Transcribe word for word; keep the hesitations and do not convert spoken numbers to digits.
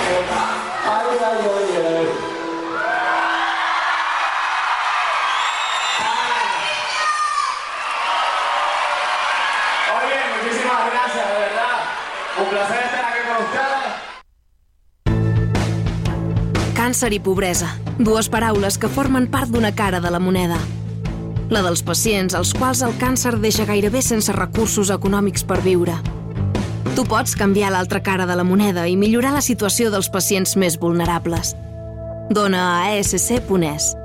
Ay, ay, ay, ay. Oye, muchísimas gracias, de verdad. Un placer estar aquí con ustedes. Càncer i pobresa, dues paraules que formen part d'una cara de la moneda. La dels pacients als quals el càncer deixa gairebé sense recursos econòmics per viure. Tu pots canviar l'altra cara de la moneda i millorar la situació dels pacients més vulnerables. Dona a a esse ce punt es.